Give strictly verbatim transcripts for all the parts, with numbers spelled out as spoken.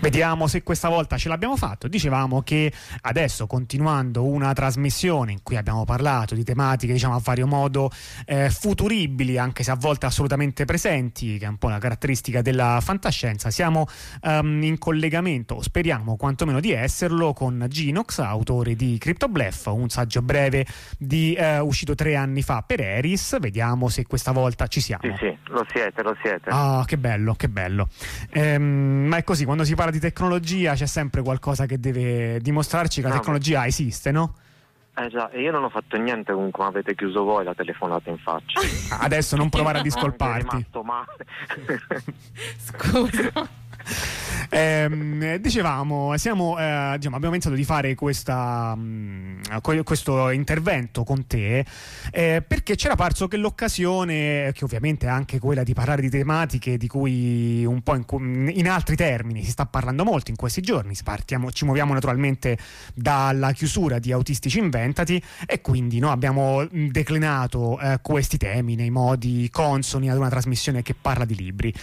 Vediamo se questa volta ce l'abbiamo fatto. Dicevamo che adesso, continuando una trasmissione in cui abbiamo parlato di tematiche, diciamo, a vario modo eh, futuribili, anche se a volte assolutamente presenti, che è un po' la caratteristica della fantascienza, siamo um, in collegamento, o speriamo quantomeno di esserlo, con Genox, autore di Cryptobluff, un saggio breve di, eh, uscito tre anni fa per Eris. Vediamo se questa volta ci siamo. Sì, sì, lo siete, lo siete. Ah, che bello, che bello. Ehm, ma è così, quando si parla di tecnologia c'è sempre qualcosa che deve dimostrarci che la No, tecnologia esiste, no? Eh già, e io non ho fatto niente comunque, ma avete chiuso voi la telefonata in faccia. Adesso non provare a discolparti. È rimasto male. Scusa. Eh, dicevamo, siamo, eh, diciamo, abbiamo pensato di fare questa, mh, questo intervento con te eh, perché c'era parso che l'occasione, che ovviamente è anche quella di parlare di tematiche di cui un po' in, in altri termini si sta parlando molto in questi giorni. Partiamo, ci muoviamo naturalmente dalla chiusura di Autistici Inventati e quindi no, abbiamo declinato eh, questi temi nei modi consoni ad una trasmissione che parla di libri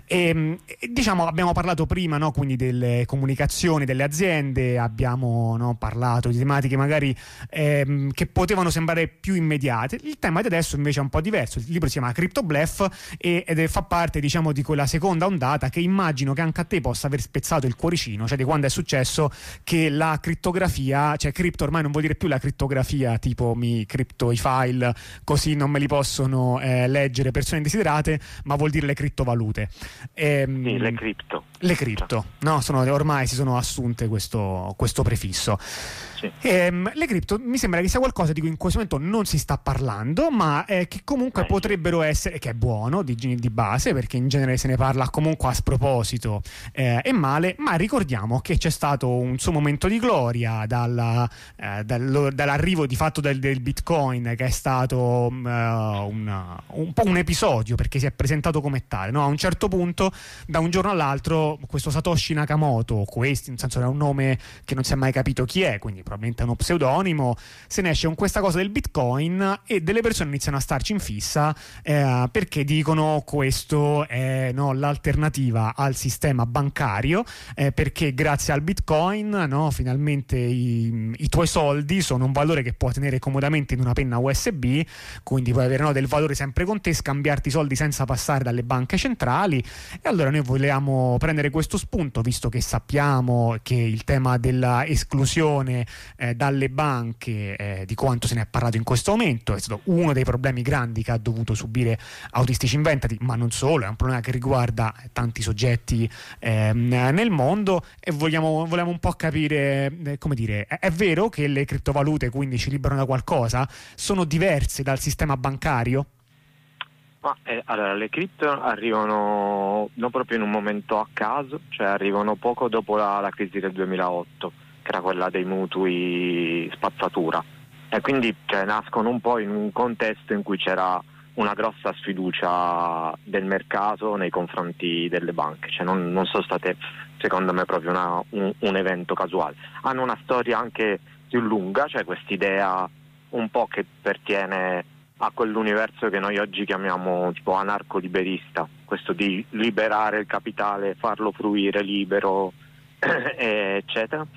e, e diciamo abbiamo parlato prima, no, quindi delle comunicazioni delle aziende, abbiamo, no, parlato di tematiche magari ehm, che potevano sembrare più immediate. Il tema di adesso invece è un po' diverso. Il libro si chiama Cryptobluff e, ed è, fa parte, diciamo, di quella seconda ondata che immagino che anche a te possa aver spezzato il cuoricino, cioè di quando è successo che la crittografia, cioè cripto ormai non vuol dire più la crittografia tipo mi cripto i file così non me li possono eh, leggere persone indesiderate, ma vuol dire le criptovalute. Ehm, sì, le cripto. Le cripto, no? Sono, ormai si sono assunte questo, questo prefisso. Sì. Ehm, le cripto mi sembra che sia qualcosa di cui in questo momento non si sta parlando, ma eh, che comunque eh, potrebbero essere, che è buono di, di base, perché in genere se ne parla comunque a sproposito eh, e male, ma ricordiamo che c'è stato un suo momento di gloria dalla, eh, dal, dall'arrivo di fatto del, del Bitcoin, che è stato um, uh, una, un po' un episodio, perché si è presentato come tale, no? A un certo punto, da un giorno all'altro, questo Satoshi Nakamoto, questo in senso era un nome che non si è mai capito chi è, quindi probabilmente è uno pseudonimo, se ne esce con questa cosa del Bitcoin e delle persone iniziano a starci in fissa eh, perché dicono questo è, no, l'alternativa al sistema bancario, eh, perché grazie al Bitcoin, no, finalmente i, i tuoi soldi sono un valore che puoi tenere comodamente in una penna U S B, quindi puoi avere, no, del valore sempre con te, scambiarti i soldi senza passare dalle banche centrali. E allora noi volevamo prendere questo spunto, visto che sappiamo che il tema della esclusione eh, dalle banche, eh, di quanto se ne è parlato in questo momento, è stato uno dei problemi grandi che ha dovuto subire Autistici Inventati, ma non solo, è un problema che riguarda tanti soggetti eh, nel mondo, e vogliamo, vogliamo un po' capire, eh, come dire, è, è vero che le criptovalute quindi ci liberano da qualcosa? Sono diverse dal sistema bancario? Ma eh, allora, le cripto arrivano non proprio in un momento a caso, cioè arrivano poco dopo la, la crisi del duemilaotto, che era quella dei mutui spazzatura, e quindi cioè, nascono un po' in un contesto in cui c'era una grossa sfiducia del mercato nei confronti delle banche, cioè non, non sono state secondo me proprio una, un, un evento casuale. Hanno una storia anche più lunga, cioè quest'idea un po' che pertiene a quell'universo che noi oggi chiamiamo tipo anarco-liberista, questo di liberare il capitale, farlo fruire libero, eccetera,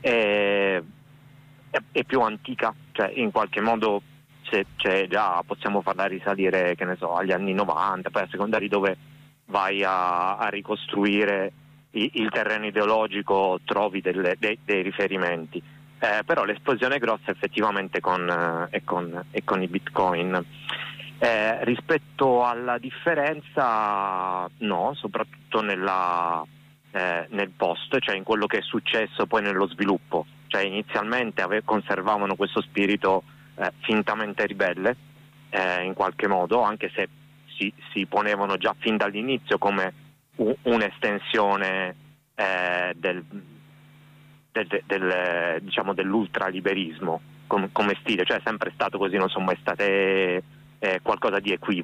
è, è, è più antica, cioè in qualche modo c'è, c'è già, possiamo farla risalire, che ne so, agli anni novanta, poi a seconda di dove vai a, a ricostruire il, il terreno ideologico trovi delle, dei, dei riferimenti. Eh, però l'esplosione grossa effettivamente con, eh, è, con, è con i bitcoin. Eh, rispetto alla differenza, no, soprattutto nella, eh, nel post, cioè in quello che è successo poi nello sviluppo. Cioè inizialmente ave- conservavano questo spirito eh, fintamente ribelle, eh, in qualche modo, anche se si, si ponevano già fin dall'inizio come u- un'estensione eh, del Del, del, diciamo dell'ultraliberismo com, come stile, cioè è sempre stato così, non sono mai state eh, qualcosa di equivoco.